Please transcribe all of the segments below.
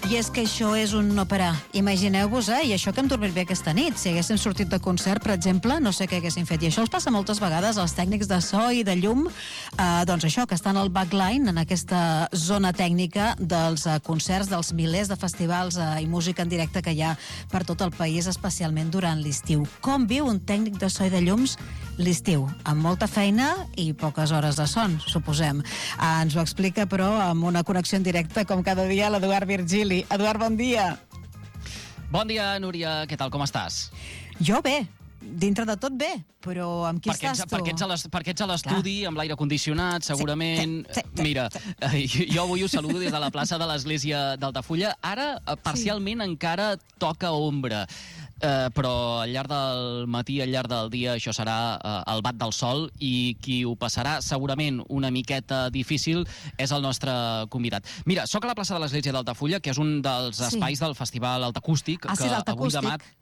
I és que això és un no parar. Imagineu-vos, i això que hem dormit bé aquesta nit. Si haguéssim sortit de concert, per exemple, no sé què haguéssim fet. I això els passa moltes vegades als tècnics de so i de llum, doncs això, que estan al backline, en aquesta zona tècnica dels concerts, dels milers de festivals i música en directe que hi ha per tot el país, especialment durant l'estiu. Com viu un tècnic de so i de llums l'estiu? Amb molta feina i poques hores de son, suposem. Ens ho explica, però, amb una connexió en directe, com cada dia, l'Eduard Virgili. Eduard, bon dia. Bon dia, Núria. Què tal, com estàs? Jo bé. Dintre de tot bé, però amb qui estàs tu? Perquè ets a l'estudi, amb l'aire condicionat, segurament. Sí. Mira, jo avui us saludo des de la plaça de l'Església d'Altafulla. Ara, parcialment, encara toca ombra. Però al llarg del matí, al llarg del dia, això serà el bat del sol, i qui ho passarà segurament una miqueta difícil és el nostre convidat. Mira, soc a la plaça de l'Església d'Altafulla, que és un dels espais del Festival Altacústic. Sí, l'Altacústic.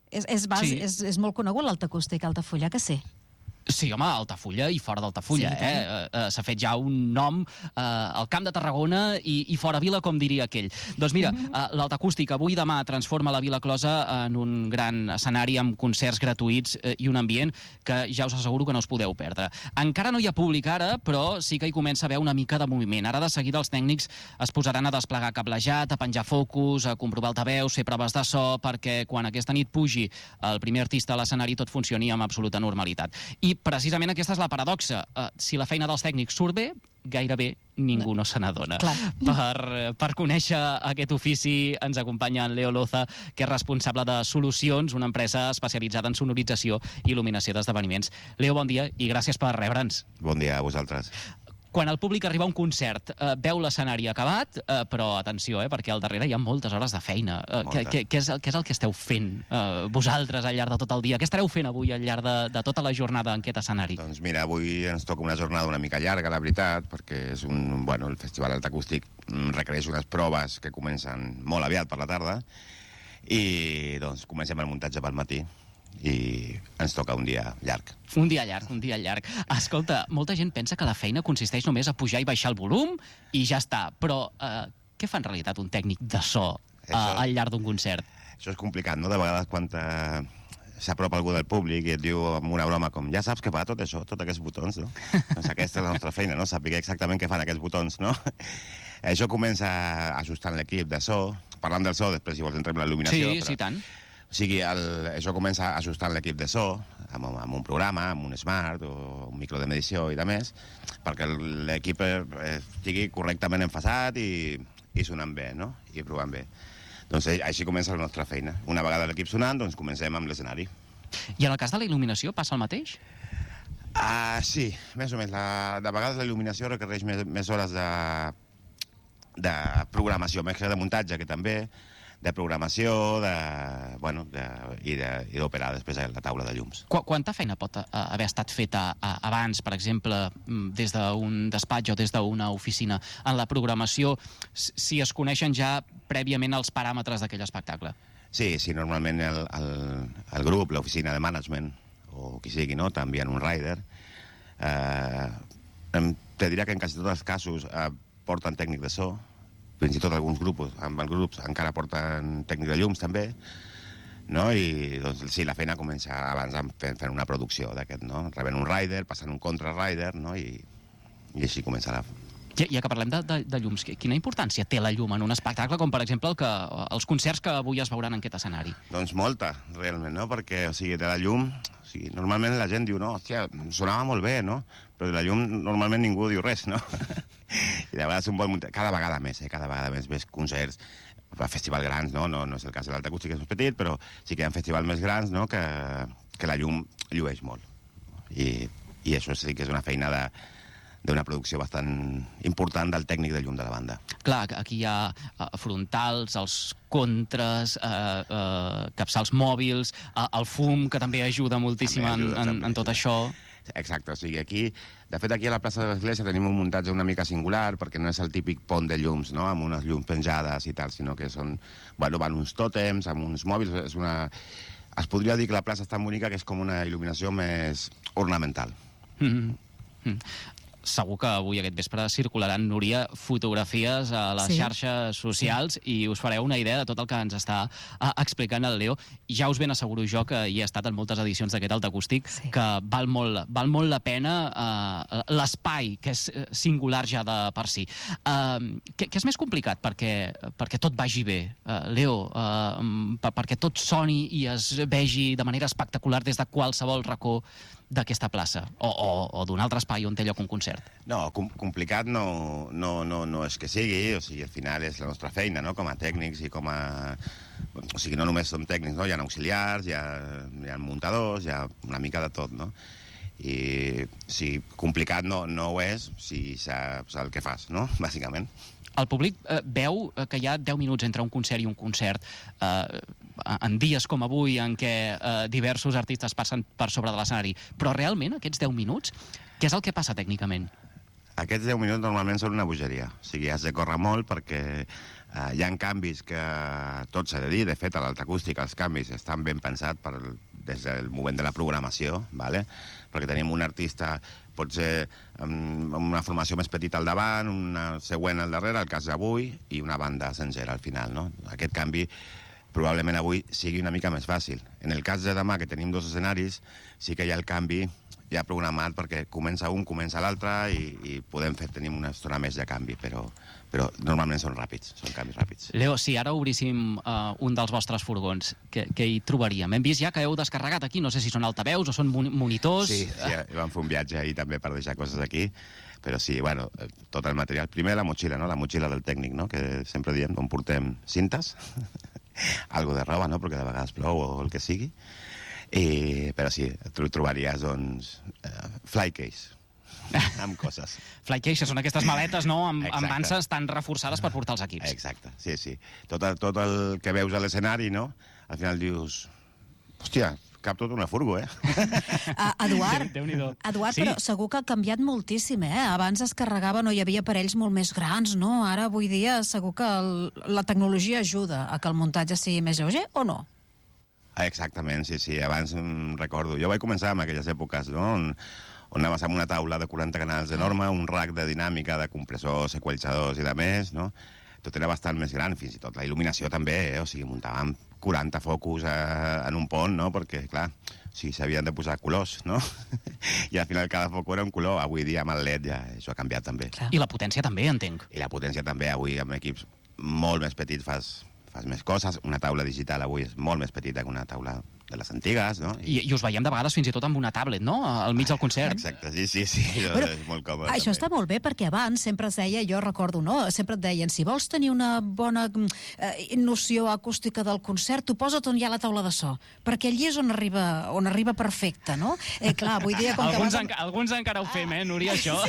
És molt conegut l'Altacústic, Altafulla, que sí. Sí, home, Altafulla i fora d'Altafulla, s'ha fet ja un nom al Camp de Tarragona i fora Vila, com diria aquell. Doncs mira, l'Altacústic avui i demà transforma la Vila Closa en un gran escenari amb concerts gratuïts i un ambient que ja us asseguro que no us podeu perdre. Encara no hi ha públic ara, però sí que hi comença a haver una mica de moviment. Ara de seguida els tècnics es posaran a desplegar cablejat, a penjar focus, a comprovar altaveus, fer proves de so, perquè quan aquesta nit pugi el primer artista a l'escenari tot funcioni amb absoluta normalitat. I precisament aquesta és la paradoxa. Si la feina dels tècnics surt bé, gairebé ningú no se n'adona. Per conèixer aquest ofici ens acompanya en Leo Loza, que és responsable de Solucions, una empresa especialitzada en sonorització i il·luminació d'esdeveniments. Leo, bon dia i gràcies per rebre'ns. Bon dia a vosaltres. Quan el públic arriba a un concert, veu l'escenari acabat, però atenció, perquè al darrere hi ha moltes hores de feina. Què és el que esteu fent vosaltres al llarg de tot el dia? Què estareu fent avui al llarg de tota la jornada en aquest escenari? Doncs mira, avui ens toca una jornada una mica llarga, la veritat, perquè és el Festival Altacústic requereix unes proves que comencen molt aviat per la tarda, i doncs comencem el muntatge pel matí i ens toca un dia llarg. Un dia llarg. Escolta, molta gent pensa que la feina consisteix només a pujar i baixar el volum i ja està, però què fa en realitat un tècnic de so al llarg d'un concert? Això és complicat, no? De vegades quan s'apropa algú del públic i et diu amb una broma com ja saps què fa tot això, tots aquests botons, no? Doncs aquesta és la nostra feina, no? Saber exactament què fan aquests botons, no? Això comença ajustant l'equip de so. Parlant del so, després si vols entrem en la il·luminació. Sí, tant. O sigui, això comença ajustant l'equip de so amb un programa, amb un smart o un micro de medició i de més, perquè l'equip estigui correctament enfasat i sonant bé, no? I provant bé. Doncs així comença la nostra feina. Una vegada l'equip sonant, doncs comencem amb l'escenari. I en el cas de la il·luminació passa el mateix? Sí, més o menys. De vegades la il·luminació requereix més hores de programació, més que de muntatge, que també, de programació i d'operar després a la taula de llums. Quanta feina pot haver estat feta abans, per exemple, des d'un despatx o des d'una oficina en la programació, si es coneixen ja prèviament els paràmetres d'aquell espectacle? Sí, normalment el grup, l'oficina de management, o qui sigui, no? T'envien un rider. Te diré que en quasi tots els casos porten tècnic de so, fins i tot alguns grups encara porten tècnic de llums també, no? I doncs sí, la feina comença abans fent una producció d'aquest, no? Rebent un rider, passant un contra-rider, no? I així comença la... Ja que parlem de llums, quina importància té la llum en un espectacle com, per exemple, els concerts que avui es veuran en aquest escenari? Doncs molta, realment, no? Perquè, té la llum... normalment la gent diu, no, hòstia, sonava molt bé, no? Però de la llum normalment ningú diu res, no? I de vegades un bon muntatge, cada vegada més ves concerts, festivals grans, no és el cas de l'Altacústic, que és més petit, però sí que hi ha festivals més grans, no? Que la llum llueix molt. I això sí que és una feina d'una producció bastant important del tècnic de llum de la banda. Clar, aquí hi ha frontals, els contres, capçals mòbils, el fum, que també ajuda moltíssim en tot això. Exacte, aquí, de fet, aquí a la plaça de l'Església tenim un muntatge una mica singular, perquè no és el típic pont de llums, no?, amb unes llums penjades i tal, sinó que van uns tòtems, amb uns mòbils, es podria dir que la plaça és tan bonica que és com una il·luminació més ornamental. segur que avui aquest vespre circularan, Núria, fotografies a les xarxes socials i us fareu una idea de tot el que ens està explicant el Leo. Ja us ben asseguro jo que hi he estat en moltes edicions d'aquest Alta Acústic, que val molt la pena l'espai, que és singular ja de per si. Què és més complicat perquè tot vagi bé, Leo? Perquè tot soni i es vegi de manera espectacular des de qualsevol racó d'aquesta plaça o d'un altre espai on té lloc un concert? No, complicat no és que sigui, o sigui, al final és la nostra feina, no?, com a tècnics i com a... O sigui, no només som tècnics, no?, hi ha auxiliars, hi ha muntadors, hi ha una mica de tot, no? I si complicat no ho és, si saps el que fas, no?, bàsicament. El públic veu que hi ha 10 minuts entre un concert i un concert, en dies com avui en què diversos artistes passen per sobre de l'escenari. Però realment aquests 10 minuts, què és el que passa tècnicament? Aquests 10 minuts normalment són una bogeria. O sigui, has de córrer molt perquè hi ha canvis que tot s'ha de dir. De fet, a l'Alta Acústica els canvis estan ben pensats des del moment de la programació, ¿vale? Perquè tenim un artista, pot ser amb una formació més petita al davant, una següent al darrere, el cas d'avui, i una banda sencera al final, no? Aquest canvi probablement avui sigui una mica més fàcil. En el cas de demà, que tenim 2 escenaris, sí que hi ha el canvi ja programat perquè comença un, comença l'altre i podem tenim una estona més de canvi, però normalment són ràpids, són canvis ràpids. Leo, si ara obríssim un dels vostres furgons, què hi trobaríem? Hem vist ja que heu descarregat aquí, no sé si són altaveus o són monitors... Sí, vam fer un viatge ahir també per deixar coses aquí, però sí, bueno, tot el material. Primer la motxilla, no?, la motxilla del tècnic, no?, que sempre diem on portem cintes, algo de roba, no?, perquè de vegades plou o el que sigui. Però sí, trobaries, doncs, flycase, amb coses. Flycase, són aquestes maletes, no?, amb anses tan reforçades per portar els equips. Exacte, sí. Tot el que veus a l'escenari, no?, al final dius, hòstia, cap tot una furgo, Eduard, però segur que ha canviat moltíssim, Abans es carregava, no hi havia aparells molt més grans, no? Ara, avui dia, segur que la tecnologia ajuda a que el muntatge sigui més lleuger, o no? Exactament, sí. Abans recordo... Jo vaig començar en aquelles èpoques, no?, on anaves amb una taula de 40 canals enorme, un rack de dinàmica, de compressors, equalitzadors i de més, no? Tot era bastant més gran, fins i tot la il·luminació també, O sigui, muntàvem 40 focus en un pont, no?, perquè, clar, s'havien de posar colors, no? I al final cada foc era un color. Avui dia amb el LED ja això ha canviat també. I la potència també, entenc. I la potència també. Avui amb equips molt més petits fas més coses. Una taula digital avui és molt més petita que una taula de les antigues, no? I us veiem de vegades fins i tot amb una tablet, no?, al mig del concert. Exacte, sí. És molt còmode. Això està molt bé perquè abans sempre es deia, jo recordo, no?, sempre et deien, si vols tenir una bona noció acústica del concert, tu posa't on hi ha la taula de so, perquè allí és on arriba perfecte, no? Clar, avui dia... Alguns encara ho fem, Núria, això?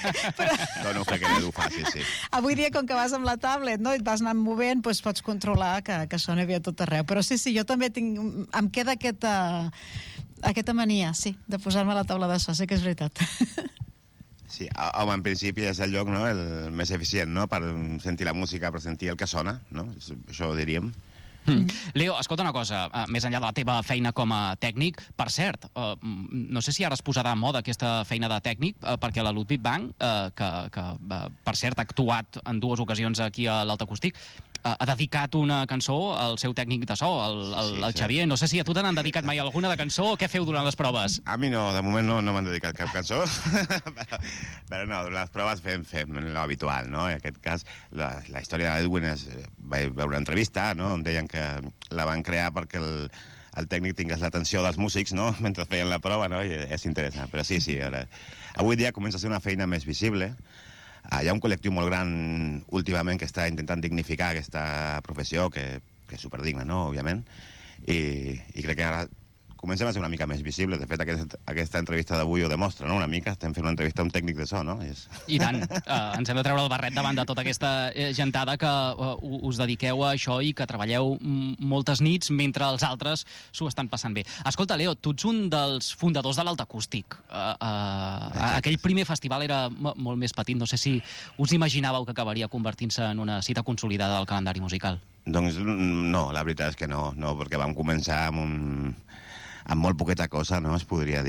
No ho crec que ningú faci, sí. Avui dia, com que vas amb la tablet, no?, i et vas anant movent, doncs pots controlar que sona bé a tot arreu. Però sí, jo també em queda aquesta mania, sí, de posar-me a la taula de so, sí que és veritat. Sí, home, en principi és el lloc, no?, el més eficient, no?, per sentir la música, per sentir el que sona, no?, això ho diríem. Leo, escolta una cosa, més enllà de la teva feina com a tècnic, per cert, no sé si ara es posarà a moda aquesta feina de tècnic, perquè la Ludwig Bank, que per cert ha actuat en 2 ocasions aquí a l'Alta Acústic, ha dedicat una cançó al seu tècnic de so, al Xavier. No sé si a tu te n'han dedicat mai alguna de cançó o què feu durant les proves? A mi no, de moment no m'han dedicat cap cançó, però no, durant les proves fem l'habitual, no? En aquest cas, la història d'Edwin vaig veure una entrevista, no?, on deien que la van crear perquè el tècnic tingués l'atenció dels músics, no?, mentre feien la prova, no?, i és interessant. Però sí, avui dia comença a ser una feina més visible. Hi ha un col·lectiu molt gran últimament que està intentant dignificar aquesta professió, que és superdigna, no?, òbviament, i crec que ara comencem a ser una mica més visible. De fet, aquesta entrevista d'avui ho demostra, no?, una mica. Estem fent una entrevista a un tècnic de so, no? I tant. Ens hem de treure el barret davant de tota aquesta gentada que us dediqueu a això i que treballeu moltes nits mentre els altres s'ho estan passant bé. Escolta, Leo, tu ets un dels fundadors de l'Alta Acústic. Aquell primer festival era molt més petit. No sé si us imaginàveu que acabaria convertint-se en una cita consolidada del calendari musical. Doncs no, la veritat és que no, perquè vam començar amb molt poqueta cosa, no?, es podria dir.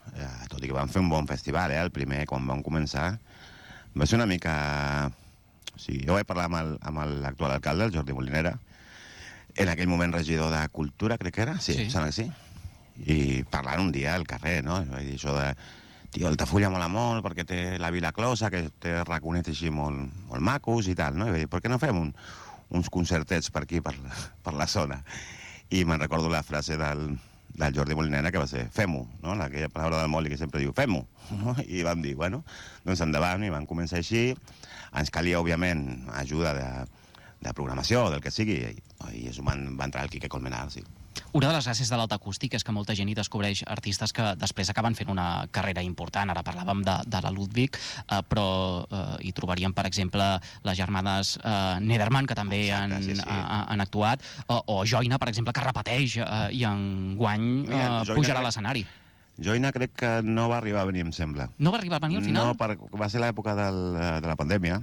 tot i que vam fer un bon festival, el primer, quan vam començar, va ser una mica... O sigui, jo vaig parlar amb l'actual alcalde, el Jordi Molinera, en aquell moment regidor de Cultura, crec que era, sí. Sembla que sí, i parlant un dia al carrer, no? I vaig dir això de... Tio, Altafulla mola molt perquè té la Vila Closa, que té raconets així molt macos i tal, no? I vaig dir, per què no fem uns concertets per aquí, per la zona? I me'n recordo la frase del Jordi Molinera, que va ser fem-ho, no? Aquella paraula del Moli que sempre diu fem-ho, no? I vam dir, bueno, doncs endavant, i vam començar així. Ens calia, òbviament, ajuda de programació, del que sigui, i això va entrar el Quique Colmenar, sí. Una de les gràcies de l'alta acústic és que molta gent hi descobreix artistes que després acaben fent una carrera important. Ara parlàvem de la Ludwig, però hi trobaríem, per exemple, les germanes Nederman, que també han actuat, o Joina, per exemple, que repeteix i enguany pujarà a l'escenari. Joina crec que no va arribar a venir, em sembla. No va arribar a venir al final? No, va ser l'època de la pandèmia,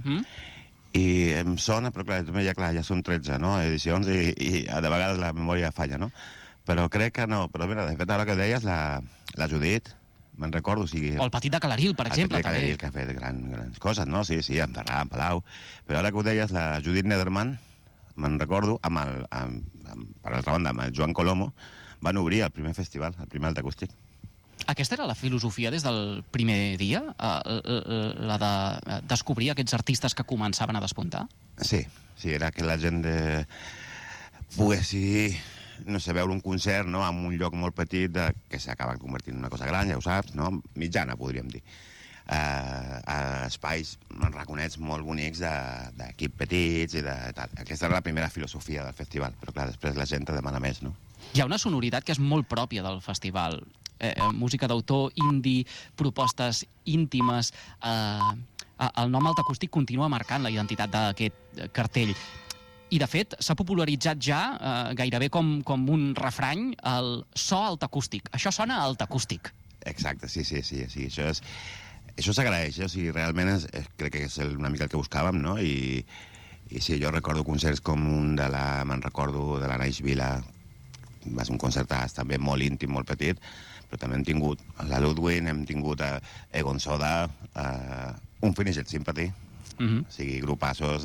i em sona, però clar, ja són 13 edicions i de vegades la memòria falla, no? Però crec que no. Però mira, de fet, ara que deies, la Judit, me'n recordo, o sigui... O el Petit de Calaril, per exemple. El Petit de Calaril, que ha fet grans coses, no? Sí, amb Terrà, amb Palau. Però ara que ho deies, la Judit Nederman, me'n recordo, per altra banda, amb el Joan Colomo, van obrir el primer festival, el primer Alta Acústic. Aquesta era la filosofia des del primer dia? La de descobrir aquests artistes que començaven a despuntar? Sí, era que la gent pogués, no sé, veure un concert en un lloc molt petit que s'ha acabat convertint en una cosa gran, ja ho saps, no? Mitjana, podríem dir. A espais raconets molt bonics d'equip petits i de tal. Aquesta era la primera filosofia del festival, però clar, després la gent te demana més, no? Hi ha una sonoritat que és molt pròpia del festival. Música d'autor, indie, propostes íntimes. El nom Alta Acústic continua marcant la identitat d'aquest cartell. I, de fet, s'ha popularitzat ja gairebé com un refrany el so altacústic. Això sona altacústic. Exacte, sí. Això s'agraeix, o sigui, realment crec que és una mica el que buscàvem, no? I sí, jo recordo concerts com un me'n recordo de la Naix Vila, va ser un concertàs també molt íntim, molt petit, però també hem tingut la Ludwig, hem tingut Egon Soda, Unfinished Sympathy, o sigui, grupassos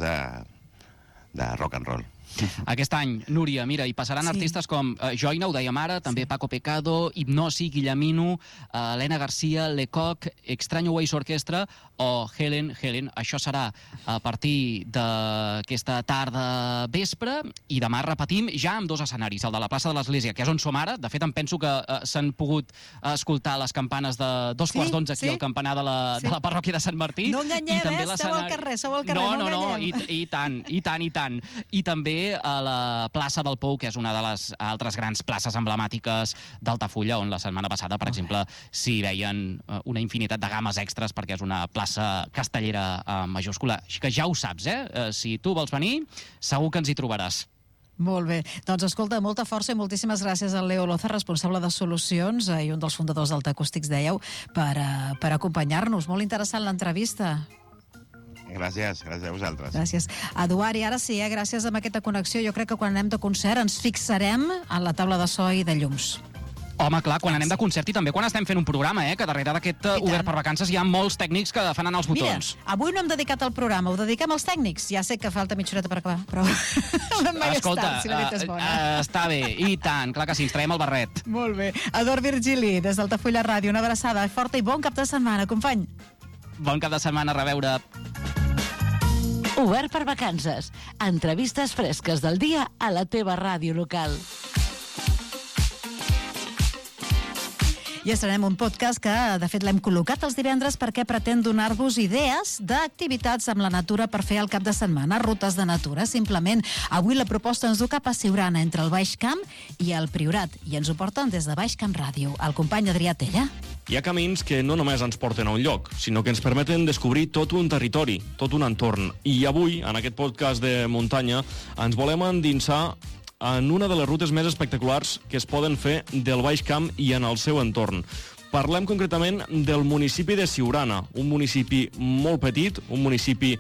de rock and roll. Aquest any, Núria, mira, hi passaran artistes com Joina, ho dèiem ara, també Paco Pecado, Hipnosi, Guillemino, Helena Garcia, Lecoq, Extraño Ways Orquestra o Helen. Això serà a partir d'aquesta tarda vespre i demà repetim ja amb dos escenaris, el de la plaça de l'Església, que és on som ara. De fet, em penso que s'han pogut escoltar les campanes de 2:15 aquí al campanar de la parròquia de Sant Martí. No enganyem, sou al carrer, no, i tant. I també a la plaça del Pou, que és una de les altres grans places emblemàtiques d'Altafulla, on la setmana passada, per exemple, s'hi veien una infinitat de games extras, perquè és una plaça castellera majúscula. Així que ja ho saps, si tu vols venir, segur que ens hi trobaràs. Molt bé. Doncs escolta, molta força i moltíssimes gràcies al Leo Loza, responsable de Solucions i un dels fundadors d'Alta Acústics, dèieu, per acompanyar-nos. Molt interessant l'entrevista. Gràcies a vosaltres. Gràcies. Eduard, i ara sí, gràcies a aquesta connexió, jo crec que quan anem de concert ens fixarem en la taula de so i de llums. Home, clar, quan anem de concert i també quan estem fent un programa, que darrere d'aquest Obert per Vacances hi ha molts tècnics que fan anar els botons. Mira, avui no hem dedicat al programa, ho dediquem als tècnics. Ja sé que falta mitja horeta per acabar, però escolta, si la veritat és bona. Està bé, i tant, clar que sí, ens traiem el barret. Molt bé. Eduard Virgili, des d'Altafulla Ràdio, una abraçada forta i bon cap de setmana, company. Bon cap de setmana, a reveure. Obert per Vacances. Entrevistes fresques del dia a la teva ràdio local. I estrenem un podcast que, de fet, l'hem col·locat els divendres perquè pretén donar-vos idees d'activitats amb la natura per fer el cap de setmana, rutes de natura, simplement. Avui la proposta ens du cap a Siurana, entre el Baix Camp i el Priorat, i ens ho porten des de Baix Camp Ràdio, el company Adrià Tella. Hi ha camins que no només ens porten a un lloc, sinó que ens permeten descobrir tot un territori, tot un entorn. I avui, en aquest podcast de muntanya, ens volem endinsar en una de les rutes més espectaculars que es poden fer del Baix Camp i en el seu entorn. Parlem concretament del municipi de Siurana, un municipi molt petit, un municipi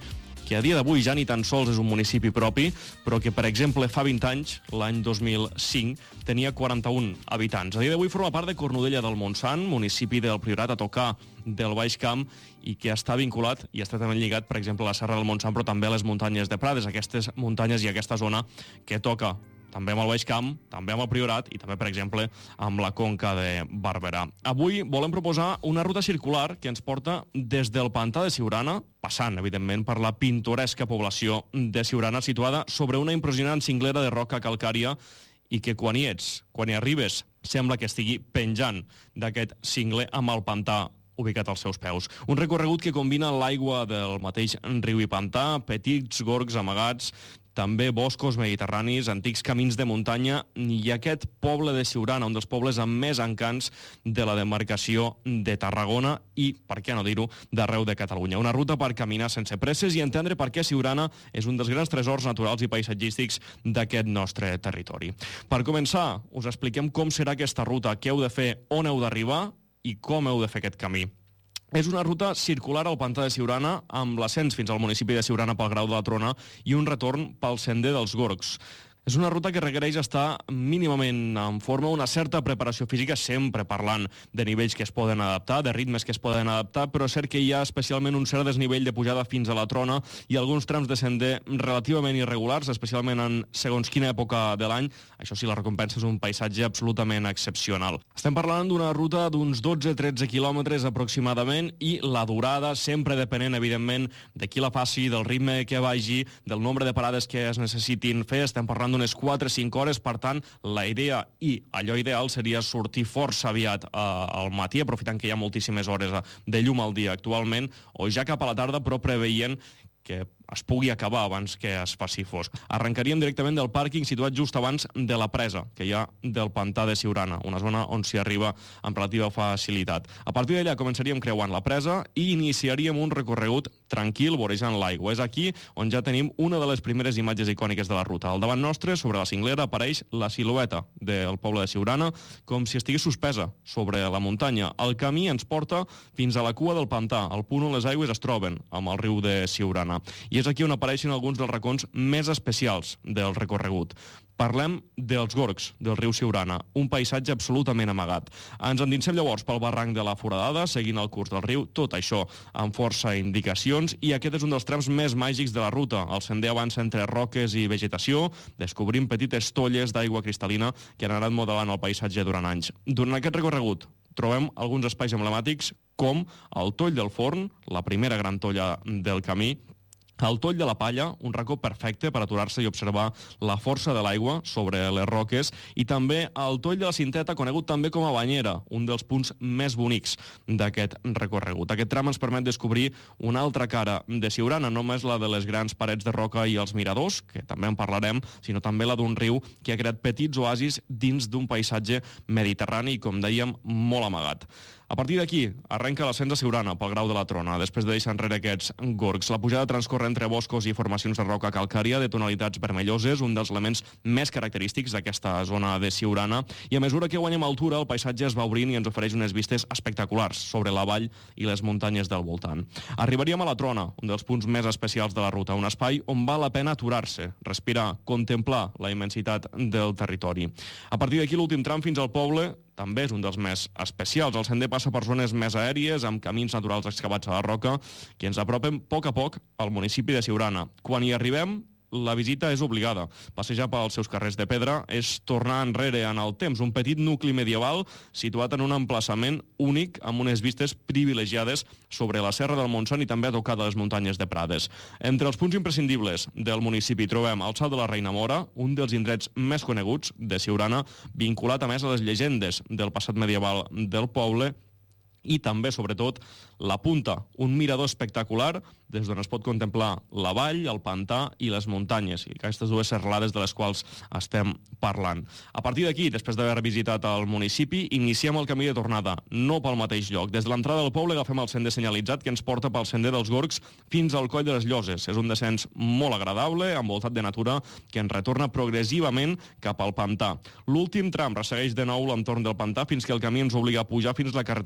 que a dia d'avui ja ni tan sols és un municipi propi, però que, per exemple, fa 20 anys, l'any 2005, tenia 41 habitants. A dia d'avui forma part de Cornudella del Montsant, municipi del Priorat a tocar del Baix Camp, i que està vinculat i està també lligat, per exemple, a la Serra del Montsant, però també a les muntanyes de Prades, aquestes muntanyes i aquesta zona que toca també amb el Baix Camp, també amb el Priorat i també, per exemple, amb la Conca de Barberà. Avui volem proposar una ruta circular que ens porta des del pantà de Siurana, passant, evidentment, per la pintoresca població de Siurana, situada sobre una impressionant cinglera de roca calcària i que quan hi ets, quan hi arribes, sembla que estigui penjant d'aquest cingle amb el pantà ubicat als seus peus. Un recorregut que combina l'aigua del mateix riu i pantà, petits gorgs amagats, també boscos mediterranis, antics camins de muntanya i aquest poble de Siurana, un dels pobles amb més encants de la demarcació de Tarragona i, per què no dir-ho, d'arreu de Catalunya. Una ruta per caminar sense presses i entendre per què Siurana és un dels grans tresors naturals i paisatgístics d'aquest nostre territori. Per començar, us expliquem com serà aquesta ruta, què heu de fer, on heu d'arribar i com heu de fer aquest camí. És una ruta circular al pantà de Siurana amb l'ascens fins al municipi de Siurana pel Grau de la Trona i un retorn pel sender dels Gorgs. És una ruta que requereix estar mínimament en forma, una certa preparació física, sempre parlant de nivells que es poden adaptar, de ritmes que es poden adaptar, però és cert que hi ha especialment un cert desnivell de pujada fins a la Trona i alguns trams de sender relativament irregulars, especialment en segons quina època de l'any. Això sí, la recompensa és un paisatge absolutament excepcional. Estem parlant d'una ruta d'uns 12-13 quilòmetres aproximadament i la durada, sempre depenent, evidentment, de qui la faci, del ritme que vagi, del nombre de parades que es necessitin fer. Estem parlant d'unes 4-5 hores, per tant, la idea i allò ideal seria sortir força aviat al matí, aprofitant que hi ha moltíssimes hores de llum al dia actualment, o ja cap a la tarda, però preveient que es pugui acabar abans que es faci fosc. Arrencaríem directament del pàrquing situat just abans de la presa que hi ha del pantà de Siurana, una zona on s'hi arriba amb relativa facilitat. A partir d'allà començaríem creuant la presa i iniciaríem un recorregut tranquil vorejant l'aigua. És aquí on ja tenim una de les primeres imatges icòniques de la ruta. Al davant nostre, sobre la cinglera, apareix la silueta del poble de Siurana com si estigués suspesa sobre la muntanya. El camí ens porta fins a la cua del pantà, al punt on les aigües es troben amb el riu de Siurana. I és aquí on apareixen alguns dels racons més especials del recorregut. Parlem dels Gorgs, del riu Siurana, un paisatge absolutament amagat. Ens endinsem llavors pel barranc de la Foradada, seguint el curs del riu, tot això amb força indicacions, i aquest és un dels trams més màgics de la ruta. El sender avança entre roques i vegetació, descobrim petites tolles d'aigua cristal·lina que han anat modelant el paisatge durant anys. Durant aquest recorregut trobem alguns espais emblemàtics com el Toll del Forn, la primera gran tolla del camí, el Toll de la Palla, un racó perfecte per aturar-se i observar la força de l'aigua sobre les roques, i també el Toll de la Cinteta, conegut també com a Banyera, un dels punts més bonics d'aquest recorregut. Aquest tram ens permet descobrir una altra cara de Siurana, no només la de les grans parets de roca i els miradors, que també en parlarem, sinó també la d'un riu que ha creat petits oasis dins d'un paisatge mediterrani i, com dèiem, molt amagat. A partir d'aquí, arrenca l'ascens a Siurana pel Grau de la Trona, després de deixar enrere aquests gorgs. La pujada transcorre entre boscos i formacions de roca calcària de tonalitats vermelloses, un dels elements més característics d'aquesta zona de Siurana, i a mesura que guanyem altura, el paisatge es va obrint i ens ofereix unes vistes espectaculars sobre la vall i les muntanyes del voltant. Arribaríem a la Trona, un dels punts més especials de la ruta, un espai on val la pena aturar-se, respirar, contemplar la immensitat del territori. A partir d'aquí, l'últim tram fins al poble també és un dels més especials. El sender passa per zones més aèries, amb camins naturals excavats a la roca, que ens apropen a poc al municipi de Siurana. Quan hi arribem, la visita és obligada. Passejar pels seus carrers de pedra és tornar enrere en el temps, un petit nucli medieval situat en un emplaçament únic amb unes vistes privilegiades sobre la Serra del Montsant i també a tocar de les muntanyes de Prades. Entre els punts imprescindibles del municipi trobem el Salt de la Reina Mora, un dels indrets més coneguts de Siurana, vinculat a més a les llegendes del passat medieval del poble, i també, sobretot, la Punta, un mirador espectacular des d'on es pot contemplar la vall, el pantà i les muntanyes, i aquestes dues serralades de les quals estem parlant. A partir d'aquí, després d'haver visitat el municipi, iniciem el camí de tornada, no pel mateix lloc. Des de l'entrada del poble agafem el sender senyalitzat que ens porta pel sender dels Gorgs fins al Coll de les Lloses. És un descens molt agradable, envoltat de natura, que ens retorna progressivament cap al pantà. L'últim tram ressegueix de nou l'entorn del pantà fins que el camí ens obliga a pujar fins a la carretera per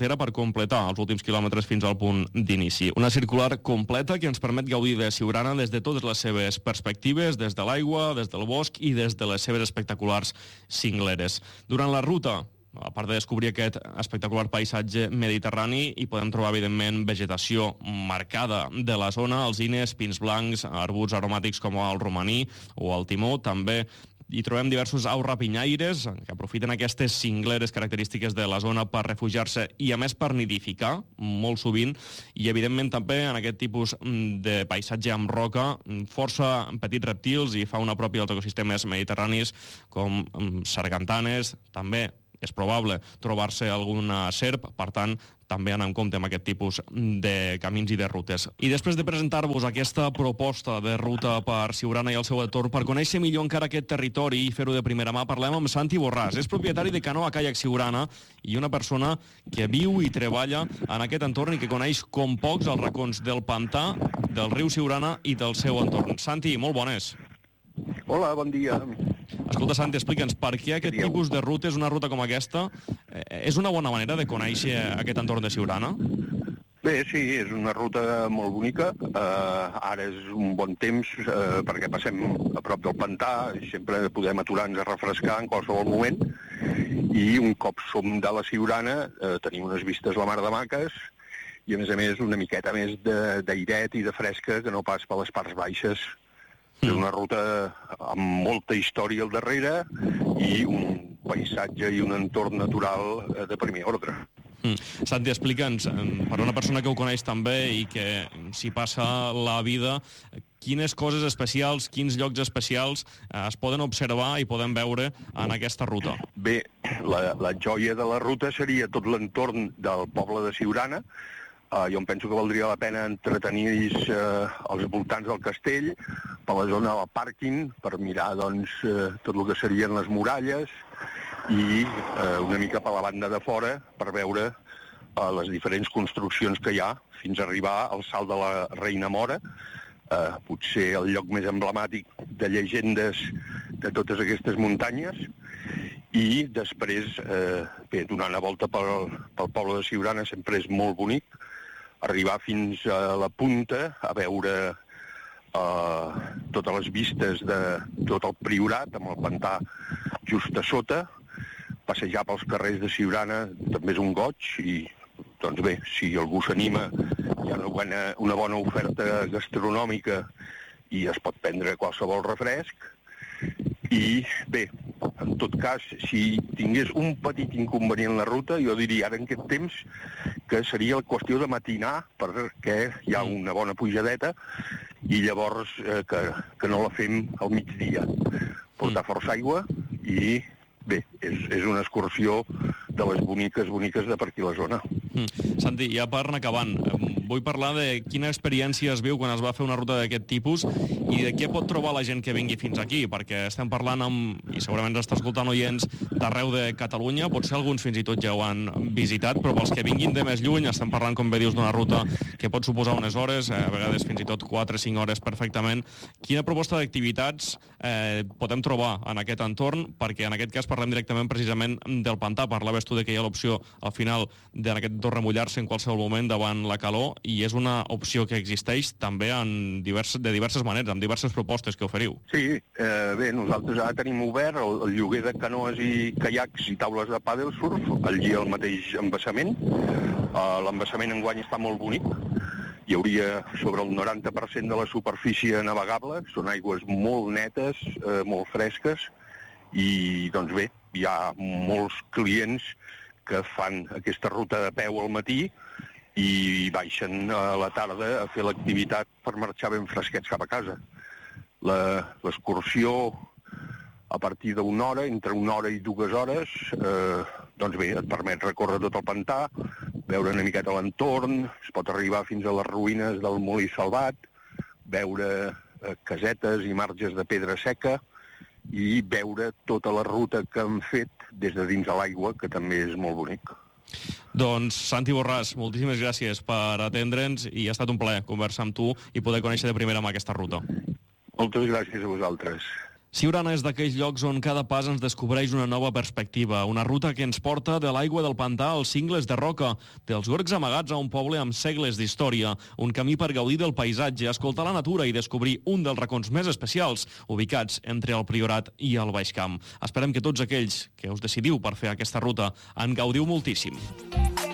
completar els últims quilòmetres fins al punt d'inici. Una circular completa que ens permet gaudir de Siurana des de totes les seves perspectives, des de l'aigua, des del bosc i des de les seves espectaculars cingleres. Durant la ruta, a part de descobrir aquest espectacular paisatge mediterrani, hi podem trobar, evidentment, vegetació marcada de la zona, alzines, pins blancs, arbusts aromàtics com el romaní o el timó. També hi trobem diversos aus rapinyaires que aprofiten aquestes cingleres característiques de la zona per refugiar-se i, a més, per nidificar, molt sovint. I, evidentment, també en aquest tipus de paisatge amb roca, força petits reptils i fauna pròpia dels ecosistemes mediterranis, com sargantanes, també és probable trobar-se alguna serp, per tant, també anar en compte amb aquest tipus de camins i de rutes. I després de presentar-vos aquesta proposta de ruta per Siurana i el seu entorn, per conèixer millor encara aquest territori i fer-ho de primera mà, parlem amb Santi Borràs. És propietari de Canoa Kayak Siurana i una persona que viu i treballa en aquest entorn i que coneix com pocs els racons del pantà, del riu Siurana i del seu entorn. Santi, molt bones. Hola, bon dia. Escolta, Santi, explica'ns per què aquest tipus de rutes, una ruta com aquesta, és una bona manera de conèixer aquest entorn de Siurana? Bé, sí, és una ruta molt bonica. Ara és un bon temps perquè passem a prop del pantà i sempre podem aturar-nos a refrescar en qualsevol moment. I un cop som de la Siurana tenim unes vistes la mar de maques i, a més, una miqueta més d'airet i de fresca que no pas per les parts baixes. És una ruta amb molta història al darrere i un paisatge i un entorn natural de primer ordre. Santi, explica'ns, per una persona que ho coneix també i que s'hi passa la vida, quines coses especials, quins llocs especials es poden observar i poden veure en aquesta ruta? Bé, la joia de la ruta seria tot l'entorn del poble de Siurana. Jo em penso que valdria la pena entretenir-nos als voltants del castell, per la zona del pàrquing, per mirar tot el que serien les muralles i una mica per la banda de fora per veure les diferents construccions que hi ha fins a arribar al Salt de la Reina Mora, potser el lloc més emblemàtic de llegendes de totes aquestes muntanyes. I després, donant la volta pel poble de Siurana sempre és molt bonic, arribar fins a la punta a veure totes les vistes de tot el Priorat, amb el pantà just a sota, passejar pels carrers de Siurana també és un goig i, doncs bé, si algú s'anima, hi ha una bona oferta gastronòmica i es pot prendre qualsevol refresc. I bé, en tot cas, si tingués un petit inconvenient en la ruta, jo diria ara en aquest temps que seria la qüestió de matinar perquè hi ha una bona pujadeta i llavors que no la fem al migdia. Portar força aigua i bé, és una excursió de les boniques de per aquí la zona. Santi, ja per anar acabant, vull parlar de quina experiència es viu quan es va fer una ruta d'aquest tipus i de què pot trobar la gent que vingui fins aquí, perquè estem parlant amb, i segurament ens està escoltant oients d'arreu de Catalunya, potser alguns fins i tot ja ho han visitat, però pels que vinguin de més lluny, estem parlant, com bé dius, d'una ruta que pot suposar unes hores, a vegades fins i tot 4 o 5 hores perfectament. Quina proposta d'activitats podem trobar en aquest entorn? Perquè en aquest cas parlem directament precisament del pantà. Parlaves tu de que hi ha l'opció al final en aquest entorn remullar-se en qualsevol moment davant la calor i és una opció que existeix també de diverses maneres, amb diverses propostes que oferiu. Sí, bé, nosaltres ara tenim obert el lloguer de canoes i caiacs i taules de pàdel surf, allí al mateix embassament. L'embassament enguany està molt bonic, hi hauria sobre el 90% de la superfície navegable, són aigües molt netes, molt fresques, i doncs bé, hi ha molts clients que fan aquesta ruta de peu al matí i baixen a la tarda a fer l'activitat per marxar ben fresquets cap a casa. L'excursió a partir d'una hora, entre 1 hora i 2 hores, doncs bé, et permet recórrer tot el pantà, veure una miqueta l'entorn, es pot arribar fins a les ruïnes del Molí Salvat, veure casetes i marges de pedra seca i veure tota la ruta que han fet des de dins de l'aigua, que també és molt bonic. Doncs, Santi Borràs, moltíssimes gràcies per atendre'ns i ha estat un plaer conversar amb tu i poder conèixer de primera mà aquesta ruta. Moltes gràcies a vosaltres. Siurana és d'aquells llocs on cada pas ens descobreix una nova perspectiva, una ruta que ens porta de l'aigua del pantà als cingles de roca, dels gorgs amagats a un poble amb segles d'història, un camí per gaudir del paisatge, escoltar la natura i descobrir un dels racons més especials ubicats entre el Priorat i el Baix Camp. Esperem que tots aquells que us decidiu per fer aquesta ruta en gaudiu moltíssim.